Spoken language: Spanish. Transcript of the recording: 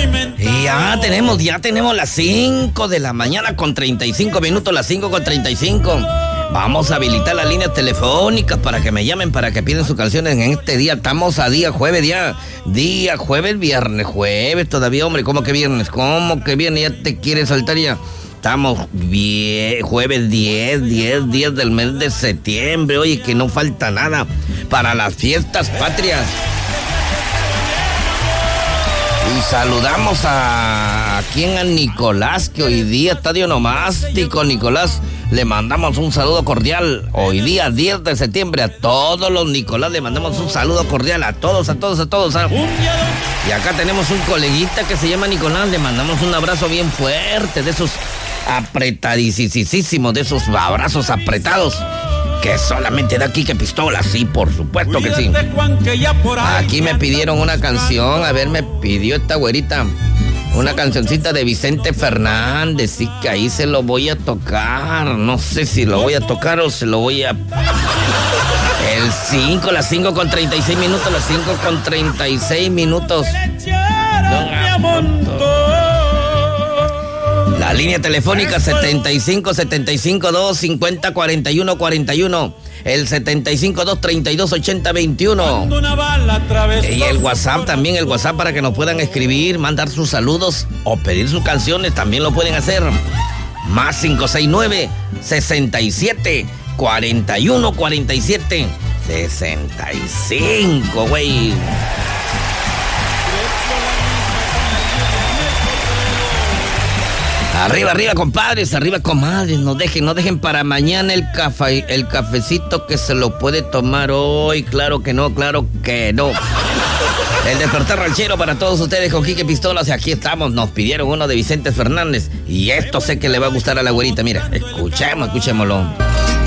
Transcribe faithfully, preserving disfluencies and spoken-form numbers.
Y ya tenemos, ya tenemos las cinco de la mañana con treinta y cinco minutos, las cinco con treinta y cinco. Vamos a habilitar las líneas telefónicas para que me llamen, para que piden sus canciones en este día. Estamos a día jueves, día, día jueves, viernes, jueves todavía, hombre. ¿Cómo que viernes? ¿Cómo que viernes? Ya te quieres saltar ya. Estamos bien, jueves diez, diez, diez del mes de septiembre. Oye, que no falta nada para las fiestas patrias. Y saludamos a, ¿a quién? A Nicolás, que hoy día está de onomástico. Nicolás, le mandamos un saludo cordial. Hoy día, diez de septiembre, a todos los Nicolás le mandamos un saludo cordial. A todos, a todos, a todos. ¿Ah? Y acá tenemos un coleguita que se llama Nicolás. Le mandamos un abrazo bien fuerte, de esos apretadísimos, de esos abrazos apretados que solamente da Quique Pistola, sí, por supuesto que sí. Aquí me pidieron una canción, a ver, me pidió esta güerita una cancioncita de Vicente Fernández, sí, que ahí se lo voy a tocar, no sé si lo voy a tocar o se lo voy a... El cinco, las cinco con treinta y seis minutos, las cinco con treinta y seis minutos. La línea telefónica setenta y cinco, setenta y cinco, dos, cincuenta, cuarenta y uno, cuarenta y uno. El setenta y cinco, dos, treinta y dos, ochenta, veintiuno. Y el WhatsApp también, el WhatsApp para que nos puedan escribir, mandar sus saludos o pedir sus canciones, también lo pueden hacer. Más cinco seis nueve, sesenta y siete, cuarenta y uno, cuarenta y siete, sesenta y cinco, güey. Arriba, arriba, compadres, arriba, comadres, no dejen, no dejen para mañana el café, el cafecito que se lo puede tomar hoy, claro que no, claro que no. El despertar ranchero para todos ustedes con Quique Pistolas, y aquí estamos, nos pidieron uno de Vicente Fernández, y esto sé que le va a gustar a la güerita, mira, escuchemos, escuchémoslo.